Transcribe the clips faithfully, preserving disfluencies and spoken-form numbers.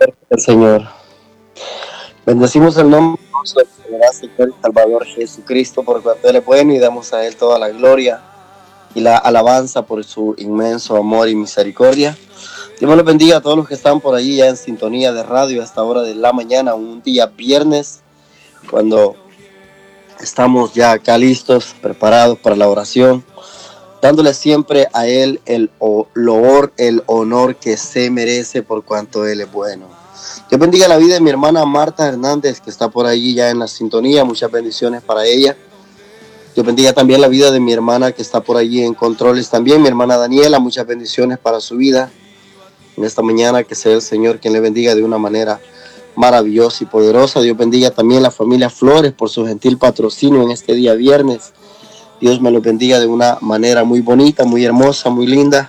El Señor. Bendecimos el nombre de nuestro Señor y Salvador Jesucristo, por cuanto Él es bueno, y damos a Él toda la gloria y la alabanza por su inmenso amor y misericordia. Dios me los bendiga a todos los que están por allí ya en sintonía de radio a esta hora de la mañana, un día viernes, cuando estamos ya acá listos, preparados para la oración, dándole siempre a Él el loor, el honor que se merece por cuanto Él es bueno. Dios bendiga la vida de mi hermana Marta Hernández, que está por allí ya en la sintonía. Muchas bendiciones para ella. Dios bendiga también la vida de mi hermana que está por allí en controles también, mi hermana Daniela. Muchas bendiciones para su vida en esta mañana. Que sea el Señor quien le bendiga de una manera maravillosa y poderosa. Dios bendiga también la familia Flores por su gentil patrocinio en este día viernes. Dios me los bendiga de una manera muy bonita, muy hermosa, muy linda.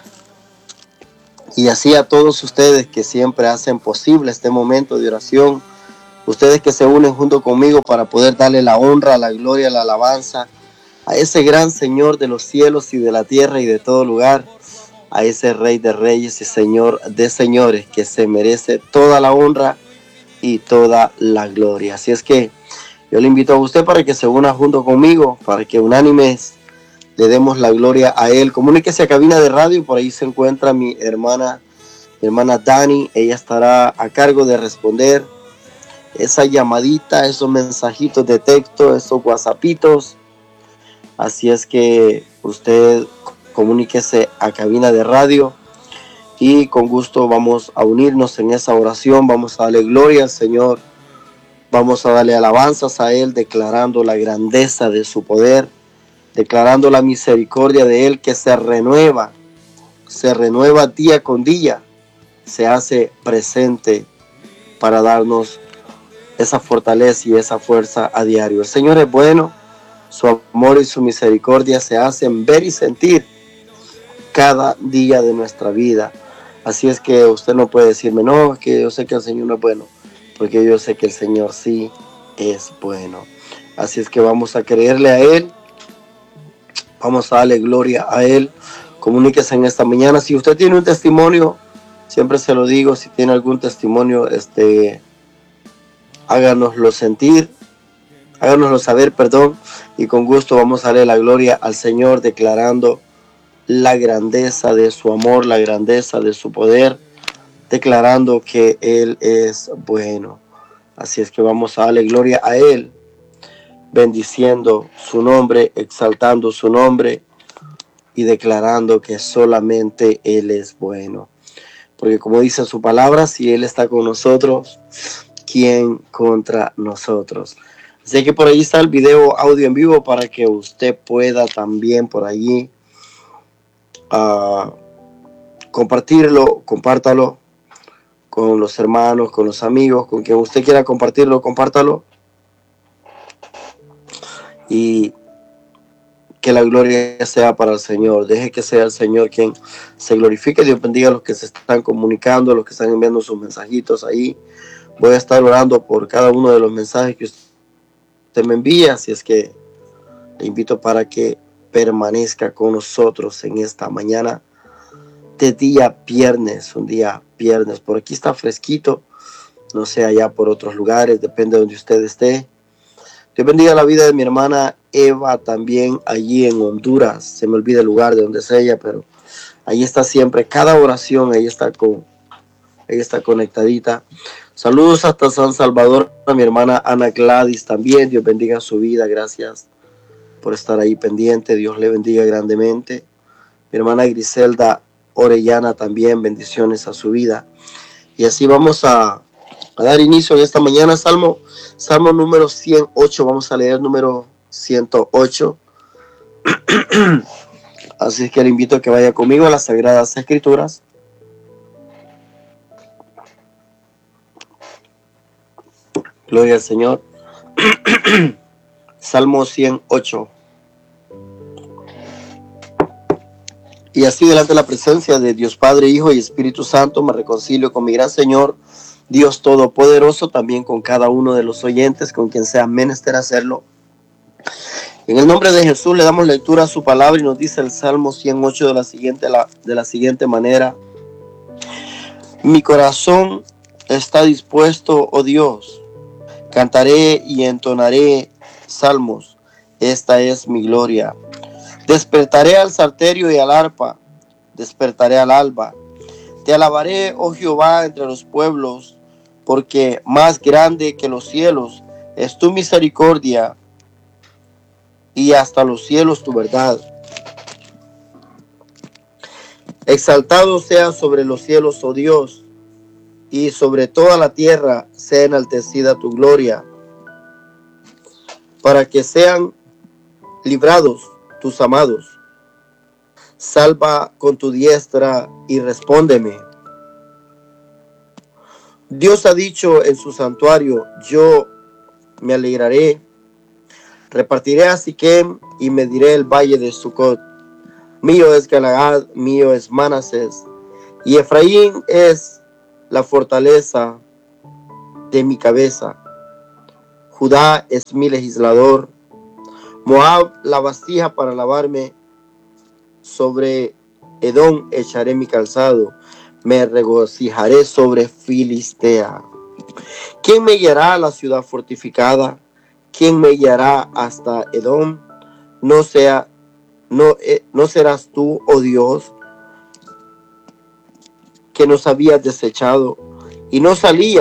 Y así a todos ustedes que siempre hacen posible este momento de oración, ustedes que se unen junto conmigo para poder darle la honra, la gloria, la alabanza a ese gran Señor de los cielos y de la tierra y de todo lugar, a ese Rey de reyes y Señor de señores que se merece toda la honra y toda la gloria. Así es que yo le invito a usted para que se una junto conmigo, para que unánimes le demos la gloria a Él. Comuníquese a cabina de radio, por ahí se encuentra mi hermana, mi hermana Dani. Ella estará a cargo de responder esa llamadita, esos mensajitos de texto, esos whatsappitos. Así es que usted comuníquese a cabina de radio y con gusto vamos a unirnos en esa oración. Vamos a darle gloria al Señor, vamos a darle alabanzas a Él, declarando la grandeza de su poder, declarando la misericordia de Él que se renueva, se renueva día con día, se hace presente para darnos esa fortaleza y esa fuerza a diario. El Señor es bueno, su amor y su misericordia se hacen ver y sentir cada día de nuestra vida. Así es que usted no puede decirme, no, es que yo sé que el Señor no es bueno, porque yo sé que el Señor sí es bueno. Así es que vamos a creerle a Él, vamos a darle gloria a Él. Comuníquese en esta mañana. Si usted tiene un testimonio, siempre se lo digo, si tiene algún testimonio, este, háganoslo sentir, háganoslo saber, perdón, y con gusto vamos a darle la gloria al Señor, declarando la grandeza de su amor, la grandeza de su poder, declarando que Él es bueno. Así es que vamos a darle gloria a Él, bendiciendo su nombre, exaltando su nombre y declarando que solamente Él es bueno. Porque como dice su palabra, si Él está con nosotros, ¿quién contra nosotros? Así que por ahí está el video audio en vivo para que usted pueda también por allí uh, compartirlo, compártalo con los hermanos, con los amigos, con quien usted quiera compartirlo, compártalo. Y que la gloria sea para el Señor. Deje que sea el Señor quien se glorifique. Dios bendiga a los que se están comunicando, a los que están enviando sus mensajitos ahí. Voy a estar orando por cada uno de los mensajes que usted me envía. Así es que le invito para que permanezca con nosotros en esta mañana de día viernes. Un día viernes. Por aquí está fresquito. No sé allá por otros lugares. Depende de donde usted esté. Dios bendiga la vida de mi hermana Eva también allí en Honduras. Se me olvida el lugar de donde es ella, pero ahí está siempre. Cada oración, ahí está, con, ahí está conectadita. Saludos hasta San Salvador a mi hermana Ana Gladys también. Dios bendiga su vida. Gracias por estar ahí pendiente. Dios le bendiga grandemente. Mi hermana Griselda Orellana también. Bendiciones a su vida. Y así vamos a, a dar inicio en esta mañana. Salmo Salmo número ciento ocho, vamos a leer número ciento ocho. Así es que le invito a que vaya conmigo a las Sagradas Escrituras. Gloria al Señor. Salmo ciento ocho. Y así delante de la presencia de Dios Padre, Hijo y Espíritu Santo, me reconcilio con mi gran Señor, Dios Todopoderoso, también con cada uno de los oyentes, con quien sea menester hacerlo. En el nombre de Jesús le damos lectura a su palabra y nos dice el Salmo ciento ocho de la siguiente, la, de la siguiente manera. Mi corazón está dispuesto, oh Dios. Cantaré y entonaré salmos. Esta es mi gloria. Despertaré al salterio y al arpa. Despertaré al alba. Te alabaré, oh Jehová, entre los pueblos, porque más grande que los cielos es tu misericordia, y hasta los cielos tu verdad. Exaltado sea sobre los cielos, oh Dios, y sobre toda la tierra sea enaltecida tu gloria, para que sean librados tus amados. Salva con tu diestra y respóndeme. Dios ha dicho en su santuario, yo me alegraré. Repartiré a Siquem y mediré el valle de Sucot. Mío es Galaad, mío es Manasés, y Efraín es la fortaleza de mi cabeza. Judá es mi legislador, Moab la vasija para lavarme. Sobre Edom echaré mi calzado, me regocijaré sobre Filistea. ¿Quién me guiará a la ciudad fortificada? ¿Quién me guiará hasta Edom? No sea, no, eh, no serás tú, oh Dios, que nos habías desechado y no salía